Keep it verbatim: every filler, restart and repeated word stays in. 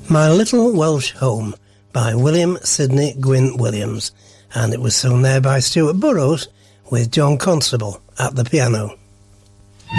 My Little Welsh Home by William Sidney Gwyn Williams, and it was sung there by Stuart Burrows with John Constable at the piano.